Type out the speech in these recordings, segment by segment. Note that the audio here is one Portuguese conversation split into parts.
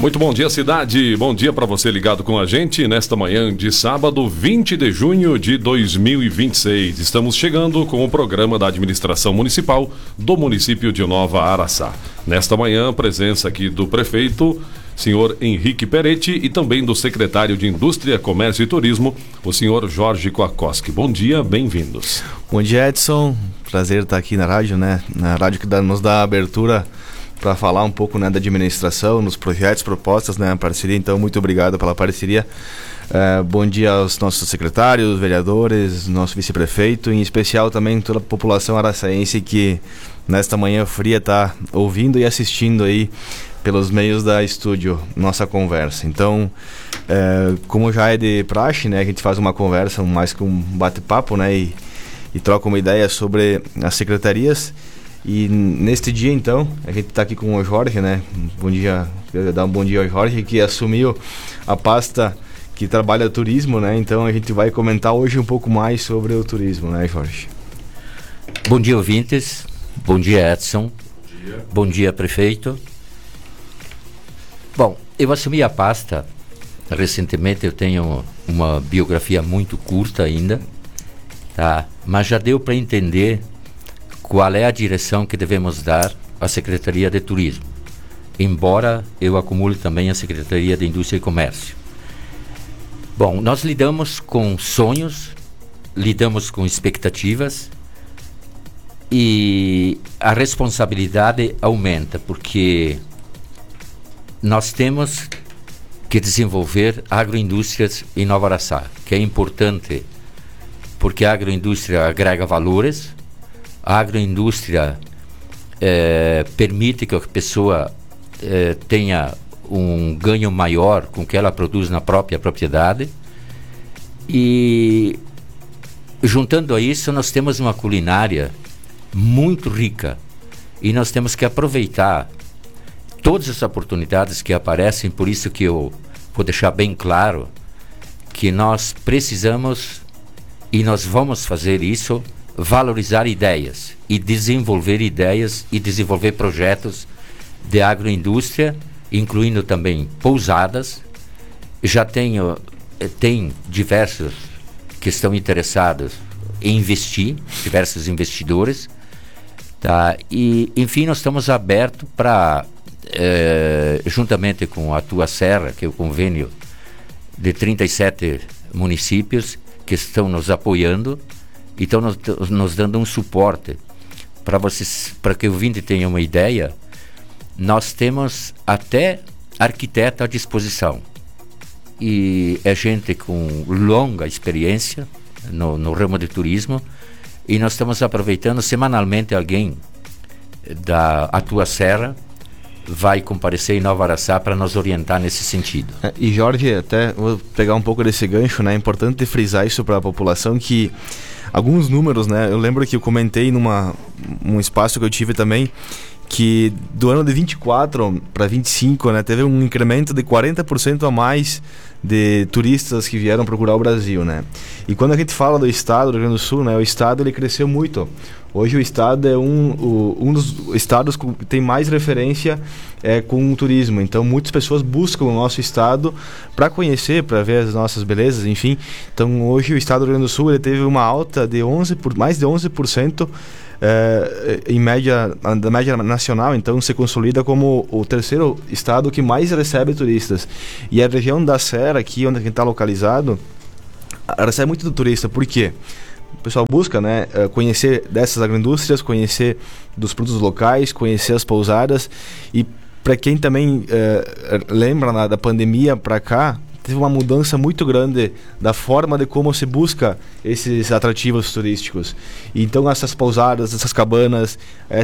Muito bom dia, cidade. Bom dia para você ligado com a gente nesta manhã de sábado, 20 de junho de 2026. Estamos chegando com o programa da administração municipal do município de Nova Araçá. Nesta manhã, presença aqui do prefeito, senhor Henrique Peretti, e também do secretário de Indústria, Comércio e Turismo, o senhor Jorge Koakoski. Bom dia, bem-vindos. Bom dia, Edson. Prazer estar aqui na rádio, né? Na rádio que nos dá a abertura para falar um pouco, né, da administração, nos projetos, propostas, né, a parceria. Então, muito obrigado pela parceria. Bom dia aos nossos secretários, vereadores, nosso vice-prefeito, em especial também toda a população araçaense que nesta manhã fria está ouvindo e assistindo aí pelos meios da estúdio nossa conversa. Então, como já é de praxe, né, a gente faz uma conversa mais que um bate-papo, né, e troca uma ideia sobre as secretarias. E neste dia, então, a gente está aqui com o Jorge, né? Bom dia, quero dar um bom dia ao Jorge, que assumiu a pasta que trabalha turismo, né? Então a gente vai comentar hoje um pouco mais sobre o turismo, né, Jorge? Bom dia, ouvintes. Bom dia, Edson. Bom dia, prefeito. Bom, eu assumi a pasta recentemente. Eu tenho uma biografia muito curta ainda, tá? Mas já deu para entender qual é a direção que devemos dar à Secretaria de Turismo, embora eu acumule também a Secretaria de Indústria e Comércio. Bom, nós lidamos com sonhos, lidamos com expectativas e a responsabilidade aumenta, porque nós temos que desenvolver agroindústrias em Nova Araçá, que é importante porque a agroindústria agrega valores. A agroindústria permite que a pessoa tenha um ganho maior com o que ela produz na própria propriedade. E juntando a isso, nós temos uma culinária muito rica e nós temos que aproveitar todas as oportunidades que aparecem. Por isso que eu vou deixar bem claro que nós precisamos, e nós vamos fazer isso, valorizar ideias e desenvolver projetos de agroindústria, incluindo também pousadas. Já tem diversos que estão interessados em investir, diversos investidores, tá? E, enfim, nós estamos abertos para, juntamente com a Tua Serra, que é o convênio de 37 municípios que estão nos apoiando, então nos dando um suporte para que o ouvinte tenha uma ideia. Nós temos até arquiteto à disposição e é gente com longa experiência no ramo de turismo, e nós estamos aproveitando semanalmente. Alguém da Tua Serra vai comparecer em Nova Araçá para nos orientar nesse sentido. E Jorge, até vou pegar um pouco desse gancho, né? É importante frisar isso para a população, que alguns números, né? Eu lembro que eu comentei num espaço que eu tive também, que do ano de 24 para 25, né, teve um incremento de 40% a mais de turistas que vieram procurar o Brasil, né? E quando a gente fala do estado do Rio Grande do Sul, né, o estado ele cresceu muito. Hoje o estado é um dos estados que tem mais referência com o turismo. Então muitas pessoas buscam o nosso estado para conhecer, para ver as nossas belezas, enfim. Então hoje o estado do Rio Grande do Sul ele teve uma alta de mais de 11%, em média, da média nacional. Então se consolida como o terceiro estado que mais recebe turistas. E a região da Serra, aqui onde a gente está localizado, recebe muito do turista. Por quê? O pessoal busca, né, conhecer dessas agroindústrias, conhecer dos produtos locais, conhecer as pousadas. E para quem também lembra da pandemia para cá, teve uma mudança muito grande da forma de como se busca esses atrativos turísticos. Então essas pousadas, essas cabanas,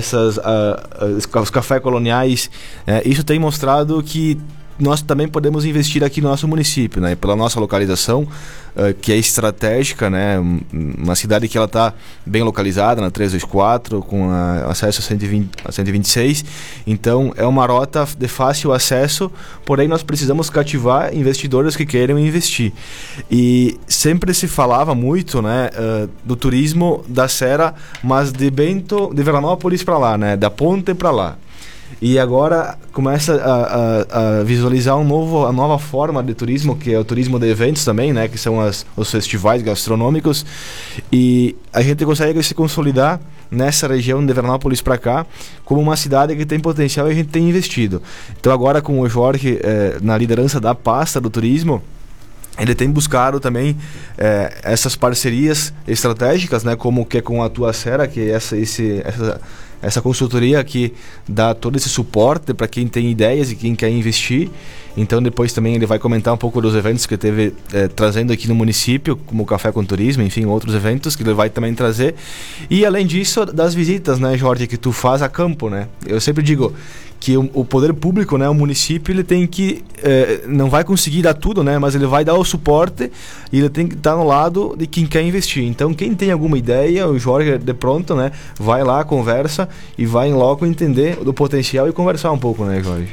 os cafés coloniais, isso tem mostrado que nós também podemos investir aqui no nosso município, né? Pela nossa localização, que é estratégica, né? Uma cidade que ela está bem localizada na 324, com acesso a 126. Então é uma rota de fácil acesso, porém nós precisamos cativar investidores que queiram investir. E sempre se falava muito, né, do turismo da Serra, mas de Bento, de Veranópolis para lá, né? Da ponte para lá. e agora começa a visualizar a nova forma de turismo, que é o turismo de eventos também, né, que são os festivais gastronômicos, e a gente consegue se consolidar nessa região de Veranópolis para cá como uma cidade que tem potencial e a gente tem investido. Então agora com o Jorge na liderança da pasta do turismo, ele tem buscado também essas parcerias estratégicas, né, como que é com a Tuacera, que é essa consultoria que dá todo esse suporte para quem tem ideias e quem quer investir. Então depois também ele vai comentar um pouco dos eventos que teve trazendo aqui no município, como o Café com Turismo, enfim, outros eventos que ele vai também trazer. E além disso, das visitas, né, Jorge, que tu faz a campo, né? Eu sempre digo que o poder público, né, o município, ele tem que, não vai conseguir dar tudo, né, mas ele vai dar o suporte e ele tem que estar no lado de quem quer investir. Então quem tem alguma ideia, o Jorge de pronto, né, vai lá, conversa e vai em loco entender do potencial e conversar um pouco, né, Jorge?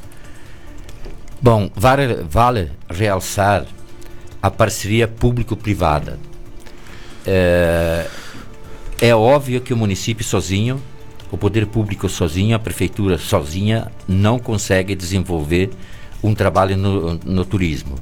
Bom, vale realçar a parceria público-privada. É óbvio que o município sozinho, o poder público sozinho, a prefeitura sozinha, não consegue desenvolver um trabalho no turismo.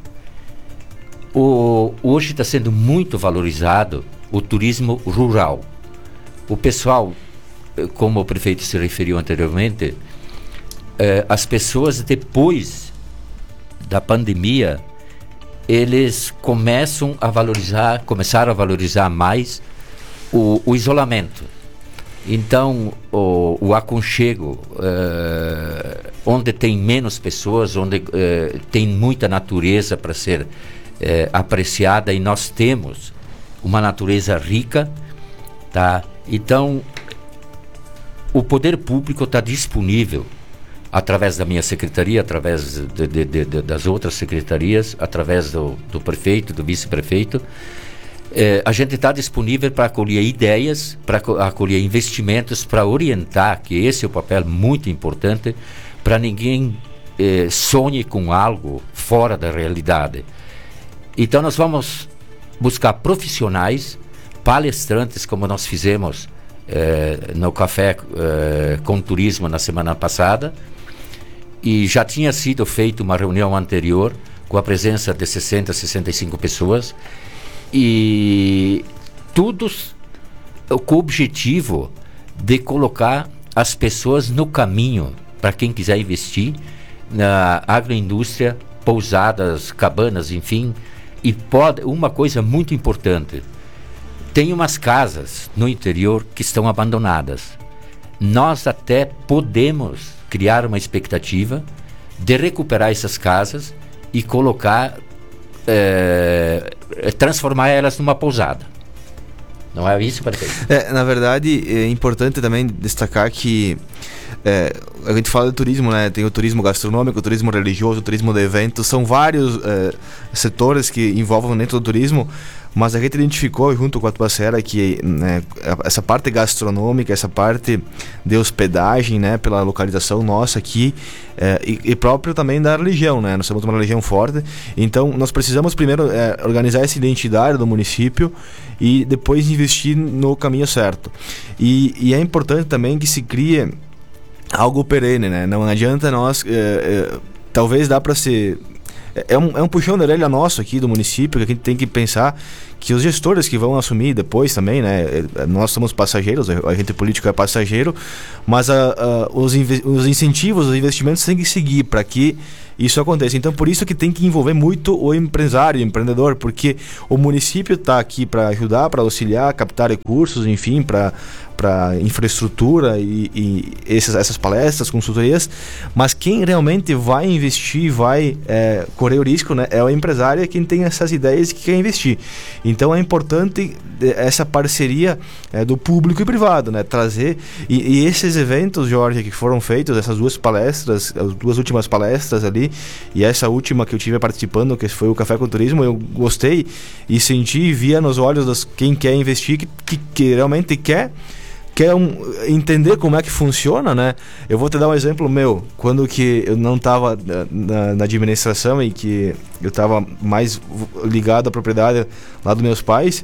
Hoje está sendo muito valorizado o turismo rural. O pessoal, como o prefeito se referiu anteriormente, as pessoas depois da pandemia, eles começaram a valorizar mais o isolamento. Então, o aconchego, onde tem menos pessoas, onde tem muita natureza para ser apreciada, e nós temos uma natureza rica, tá? Então, o poder público está disponível através da minha secretaria, através das outras secretarias, através do prefeito, do vice-prefeito. A gente está disponível para acolher ideias, para acolher investimentos, para orientar, que esse é o papel muito importante, para ninguém sonhe com algo fora da realidade. Então nós vamos buscar profissionais, palestrantes, como nós fizemos no Café com Turismo na semana passada, e já tinha sido feita uma reunião anterior com a presença de 60, 65 pessoas, e todos com o objetivo de colocar as pessoas no caminho para quem quiser investir na agroindústria, pousadas, cabanas, enfim. E uma coisa muito importante, tem umas casas no interior que estão abandonadas. Nós até podemos criar uma expectativa de recuperar essas casas e colocar, transformar elas numa pousada. Não é isso, prefeito? Na verdade, é importante também destacar que a gente fala de turismo, né? Tem o turismo gastronômico, o turismo religioso, o turismo de eventos, são vários setores que envolvem dentro do turismo, mas a gente identificou junto com a Tuacera que, né, essa parte gastronômica, essa parte de hospedagem, né, pela localização nossa aqui, e próprio também da religião, né? Nós somos uma religião forte, então nós precisamos primeiro organizar essa identidade do município e depois investir no caminho certo. E é importante também que se crie algo perene, né? Não adianta nós, talvez dá para ser... É um puxão de orelha nosso aqui do município, que a gente tem que pensar que os gestores que vão assumir depois também, né? Nós somos passageiros, o agente político é passageiro, mas os incentivos, os investimentos têm que seguir para que isso aconteça. Então, por isso que tem que envolver muito o empresário, o empreendedor, porque o município está aqui para ajudar, para auxiliar, captar recursos, enfim, para infraestrutura e essas palestras, consultorias, mas quem realmente vai investir, vai correr o risco, né, é o empresário, é quem tem essas ideias e que quer investir. Então é importante essa parceria do público e privado, né, trazer, e esses eventos, Jorge, que foram feitos, essas duas palestras, as duas últimas palestras ali, e essa última que eu tive participando, que foi o Café com Turismo, eu gostei e senti e via nos olhos de quem quer investir, que realmente quer entender como é que funciona, né? Eu vou te dar um exemplo meu. Quando que eu não estava na administração e que eu estava mais ligado à propriedade lá dos meus pais,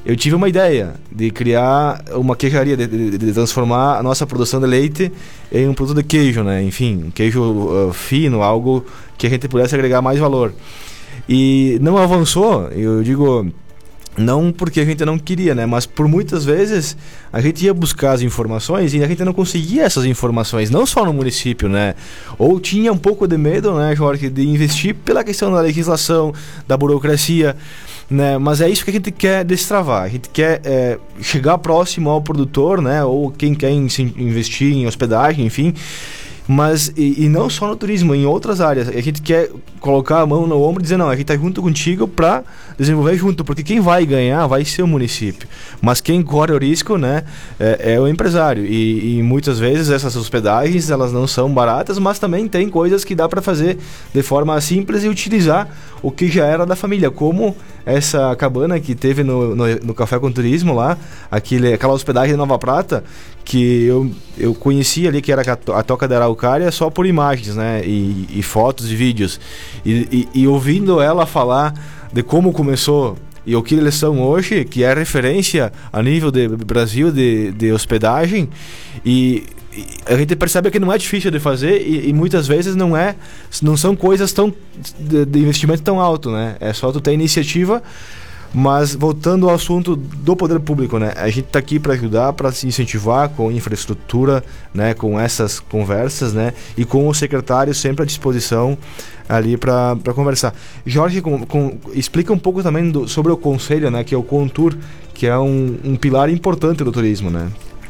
eu tive uma ideia de criar uma queijaria, de transformar a nossa produção de leite em um produto de queijo, né? Enfim, um queijo fino, algo que a gente pudesse agregar mais valor. E não avançou, eu digo, não porque a gente não queria, né? Mas por muitas vezes a gente ia buscar as informações e a gente não conseguia essas informações, não só no município, né? Ou tinha um pouco de medo, né, Jorge, de investir pela questão da legislação, da burocracia, né? Mas é isso que a gente quer destravar. A gente quer chegar próximo ao produtor, né? Ou quem quer investir em hospedagem, enfim. Mas, e não só no turismo, em outras áreas. A gente quer colocar a mão no ombro e dizer, não, a gente está junto contigo para desenvolver junto, porque quem vai ganhar vai ser o município. Mas quem corre o risco, né, é o empresário. E muitas vezes essas hospedagens, elas não são baratas, mas também tem coisas que dá para fazer de forma simples e utilizar o que já era da família, como essa cabana que teve no Café com Turismo lá, aquela hospedagem de Nova Prata, que eu conheci ali, que era a Toca da Araucária, só por imagens, né, e fotos e vídeos, e ouvindo ela falar de como começou e o que eles são hoje, que é referência a nível de Brasil de hospedagem, e a gente percebe que não é difícil de fazer e muitas vezes não são coisas de investimento tão alto, né? É só tu ter iniciativa. Mas voltando ao assunto do poder público, né? A gente está aqui para ajudar, para se incentivar com infraestrutura, né? Com essas conversas, né? E com o secretário sempre à disposição ali para conversar. Jorge, explica um pouco também sobre o conselho, né? Que é o Contur, que é um pilar importante do turismo, né?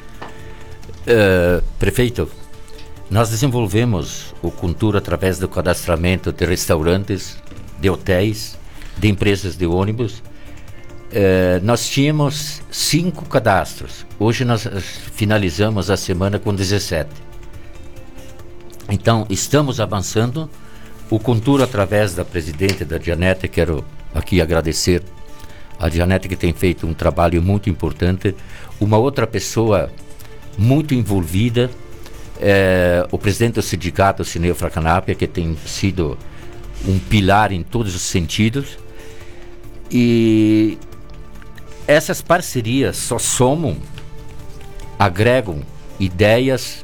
Prefeito, nós desenvolvemos o Contur através do cadastramento de restaurantes, de hotéis, de empresas de ônibus. Nós tínhamos 5 cadastros. Hoje nós finalizamos a semana com 17. Então, estamos avançando. O Contur, através da presidente, da Janete, quero aqui agradecer a Janete, que tem feito um trabalho muito importante. Uma outra pessoa muito envolvida, o presidente do sindicato, Cineu Fracanapia, que tem sido um pilar em todos os sentidos. E essas parcerias só somam, agregam ideias,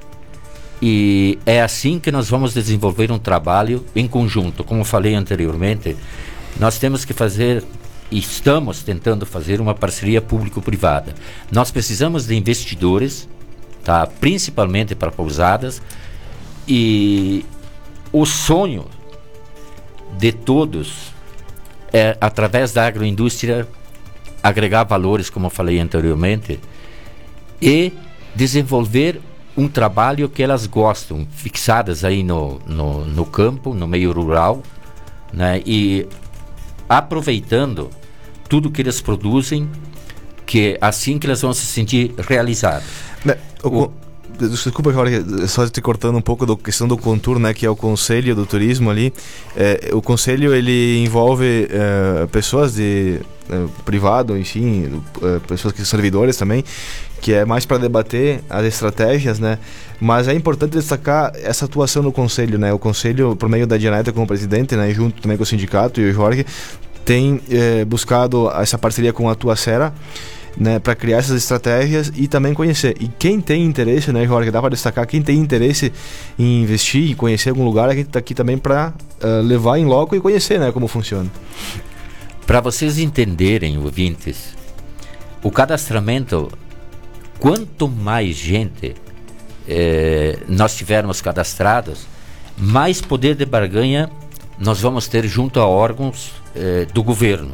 e é assim que nós vamos desenvolver um trabalho em conjunto. Como falei anteriormente, nós temos que fazer, e estamos tentando fazer, uma parceria público-privada. Nós precisamos de investidores, tá? Principalmente para pousadas, e o sonho de todos é, através da agroindústria, agregar valores, como eu falei anteriormente, e desenvolver um trabalho que elas gostam, fixadas aí no campo, no meio rural, né? E aproveitando tudo que eles produzem, que é assim que elas vão se sentir realizadas. Desculpa, Jorge, só te cortando um pouco da questão do Contur, né, que é o Conselho do Turismo ali. O Conselho, ele envolve pessoas de privado, enfim, pessoas que são servidores também, que é mais para debater as estratégias, né? Mas é importante destacar essa atuação do Conselho, né? O Conselho, por meio da Janeta como presidente, né, junto também com o sindicato e o Jorge, tem buscado essa parceria com a Tuacera, né, para criar essas estratégias e também conhecer. E quem tem interesse, né, Jorge, dá para destacar, quem tem interesse em investir, em conhecer algum lugar, a gente está aqui também para levar em loco e conhecer, né, como funciona. Para vocês entenderem, ouvintes, o cadastramento, quanto mais gente nós tivermos cadastrados, mais poder de barganha nós vamos ter junto a órgãos do governo.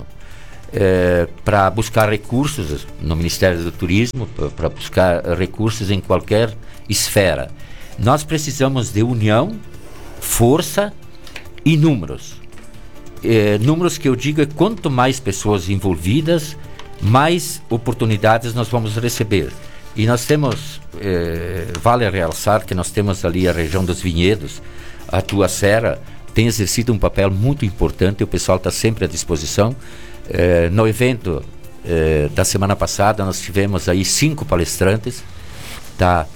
Para buscar recursos no Ministério do Turismo, para buscar recursos em qualquer esfera. Nós precisamos de união, força e números. Números que eu digo é quanto mais pessoas envolvidas, mais oportunidades nós vamos receber. E nós temos, vale realçar que nós temos ali a região dos vinhedos, a Tuacera tem exercido um papel muito importante, o pessoal está sempre à disposição. No evento da semana passada nós tivemos aí 5 palestrantes, tá?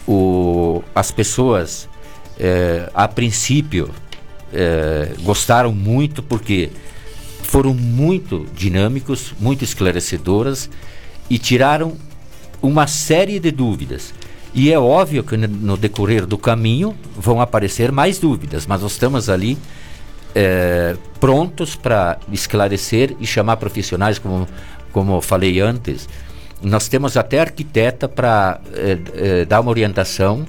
As pessoas a princípio gostaram muito porque foram muito dinâmicos, muito esclarecedoras, e tiraram uma série de dúvidas. E é óbvio que no decorrer do caminho vão aparecer mais dúvidas, mas nós estamos ali prontos para esclarecer e chamar profissionais, como eu falei antes. Nós temos até arquiteta para dar uma orientação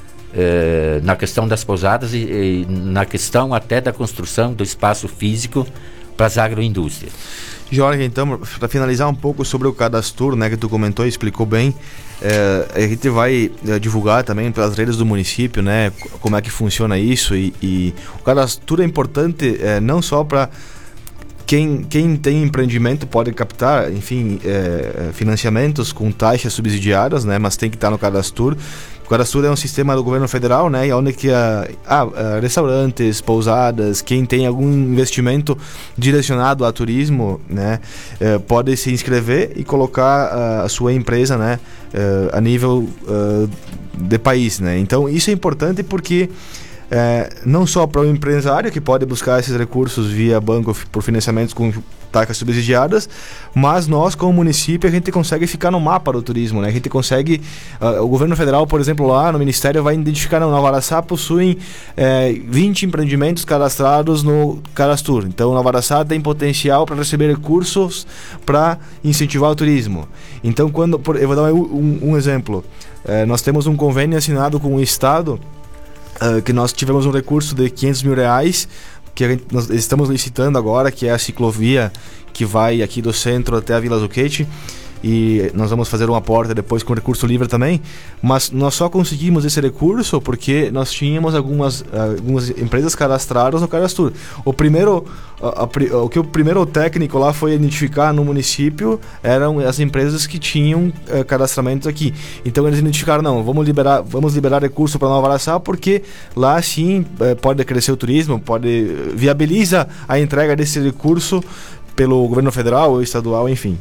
na questão das pousadas e na questão até da construção do espaço físico para as agroindústrias. Jorge, então, para finalizar um pouco sobre o cadastro, né, que tu comentou e explicou bem, a gente vai divulgar também pelas redes do município, né, como é que funciona isso, e o cadastro é importante não só para quem tem empreendimento pode captar, enfim, financiamentos com taxas subsidiadas, né, mas tem que estar no cadastro. O cadastro é um sistema do governo federal, né, onde que restaurantes, pousadas, quem tem algum investimento direcionado a turismo, né, pode se inscrever e colocar a sua empresa, né, a nível de país, né. Então isso é importante porque não só para o empresário que pode buscar esses recursos via banco por financiamentos com taxas subsidiadas, mas nós como município a gente consegue ficar no mapa do turismo, né? A gente consegue, o governo federal, por exemplo, lá no ministério vai identificar, Nova Araçá possuem 20 empreendimentos cadastrados no cadastro, então Nova Araçá tem potencial para receber recursos para incentivar o turismo. Então eu vou dar um exemplo, nós temos um convênio assinado com o estado, que nós tivemos um recurso de R$500 mil, que nós estamos licitando agora, que é a ciclovia que vai aqui do centro até a Vila Zucchetti, e nós vamos fazer uma porta depois com recurso livre também, mas nós só conseguimos esse recurso porque nós tínhamos algumas empresas cadastradas no cadastro. O primeiro técnico lá foi identificar no município eram as empresas que tinham cadastramentos aqui. Então eles identificaram, não, vamos liberar recurso para Nova Araçá porque lá sim pode crescer o turismo, viabiliza a entrega desse recurso pelo governo federal ou estadual, enfim.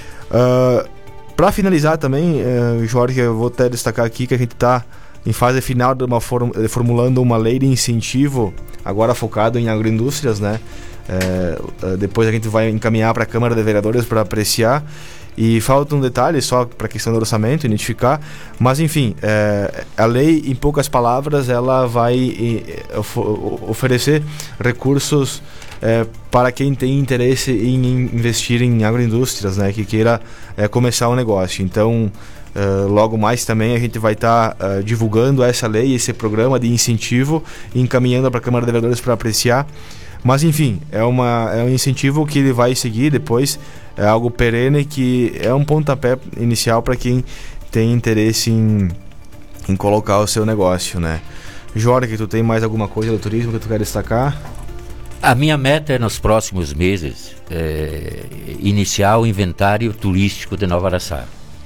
Para finalizar também, Jorge, eu vou até destacar aqui que a gente está em fase final de formulando uma lei de incentivo, agora focado em agroindústrias, né? Depois a gente vai encaminhar para a Câmara de Vereadores para apreciar. E falta um detalhe só para a questão do orçamento, identificar, mas enfim, a lei, em poucas palavras, ela vai oferecer recursos para quem tem interesse em investir em agroindústrias, né, que queira começar um negócio. Então, logo mais também a gente vai estar divulgando essa lei, esse programa de incentivo, e encaminhando para a Câmara de Vereadores para apreciar. Mas enfim, é um incentivo que ele vai seguir depois, é algo perene, que é um pontapé inicial para quem tem interesse em colocar o seu negócio, né? Jorge, tu tem mais alguma coisa do turismo que tu quer destacar? A minha meta é nos próximos meses iniciar o inventário turístico de Nova Araçá.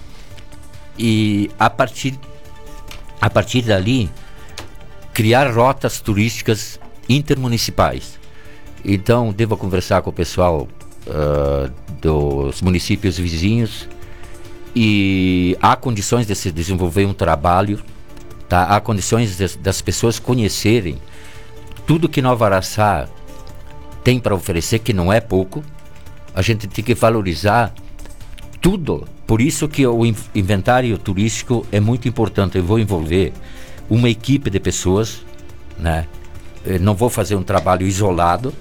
E a partir dali criar rotas turísticas intermunicipais. Então devo conversar com o pessoal dos municípios vizinhos, e há condições de se desenvolver um trabalho, tá? Há condições das pessoas conhecerem tudo que Nova Araçá tem para oferecer, que não é pouco. A gente tem que valorizar tudo. Por isso que o inventário turístico é muito importante. Eu vou envolver uma equipe de pessoas, né? Eu não vou fazer um trabalho isolado.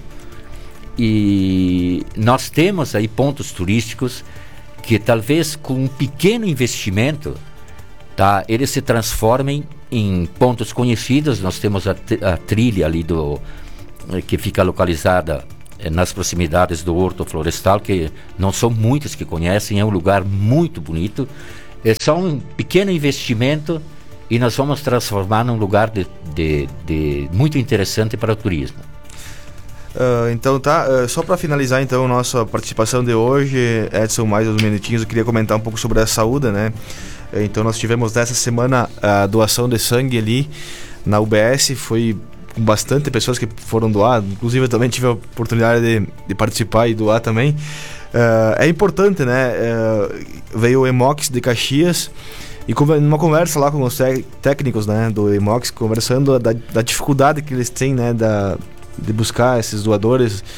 E nós temos aí pontos turísticos que talvez com um pequeno investimento, tá, eles se transformem em pontos conhecidos. Nós temos a trilha ali que fica localizada nas proximidades do Horto Florestal, que não são muitos que conhecem, é um lugar muito bonito. É só um pequeno investimento e nós vamos transformar num lugar de muito interessante para o turismo. Então tá, só para finalizar então nossa participação de hoje, Edson, mais uns minutinhos, eu queria comentar um pouco sobre a saúde, né? Então nós tivemos dessa semana a doação de sangue ali na UBS, foi com bastante pessoas que foram doar, inclusive eu também tive a oportunidade de participar e doar também. É importante, né? Veio o Hemox de Caxias, e numa conversa lá com os técnicos, né, do Hemox, conversando da dificuldade que eles têm, né, de buscar esses doadores,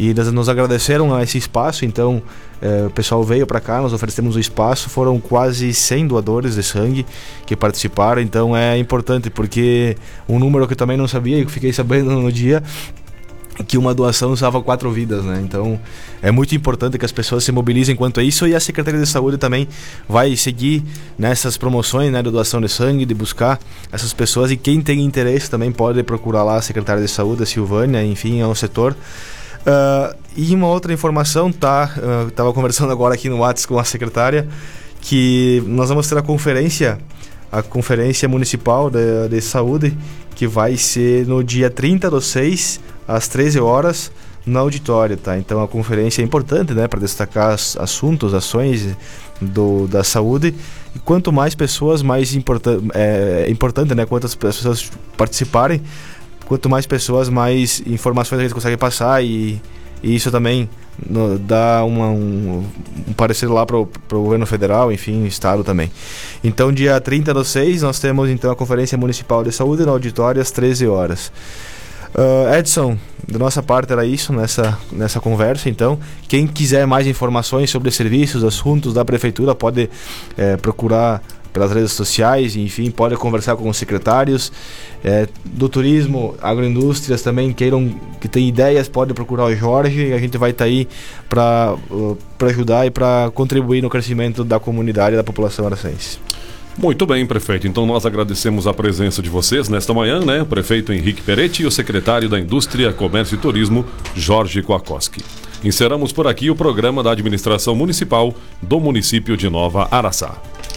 e eles nos agradeceram a esse espaço. Então o pessoal veio para cá, nós oferecemos o espaço, foram quase 100 doadores de sangue que participaram. Então é importante, porque um número que eu também não sabia e que fiquei sabendo no dia, que uma doação salva 4 vidas, né? Então é muito importante que as pessoas se mobilizem quanto a isso, e a Secretaria de Saúde também vai seguir nessas promoções, né, de doação de sangue, de buscar essas pessoas, e quem tem interesse também pode procurar lá a Secretaria de Saúde, a Silvânia, enfim, é um setor. E uma outra informação, estava conversando agora aqui no WhatsApp com a secretária, que nós vamos ter a Conferência Municipal de Saúde, que vai ser no dia 30/6, às 13 horas, no auditório, tá? Então a conferência é importante, né, para destacar assuntos, ações da saúde, e quanto mais pessoas, mais é importante, né, quantas pessoas participarem, quanto mais pessoas, mais informações a gente consegue passar, e isso também dá um parecer lá para o governo federal, enfim, o estado também. Então dia 30/6 nós temos então a Conferência Municipal de Saúde no auditório às 13 horas. Edson, da nossa parte era isso nessa conversa. Então quem quiser mais informações sobre serviços, assuntos da prefeitura, pode procurar pelas redes sociais, enfim, pode conversar com os secretários do turismo, agroindústrias também, que tem ideias, pode procurar o Jorge, e a gente vai estar aí para ajudar e para contribuir no crescimento da comunidade e da população araçense. Muito bem, prefeito. Então nós agradecemos a presença de vocês nesta manhã, né? O prefeito Henrique Peretti e o secretário da Indústria, Comércio e Turismo, Jorge Kowalski. Encerramos por aqui o programa da Administração Municipal do município de Nova Araçá.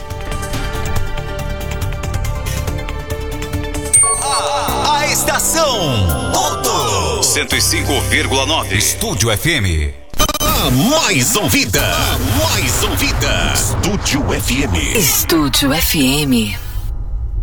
A estação Toto 105,9 Estúdio FM. Mais ouvida. Estúdio FM. Estúdio FM.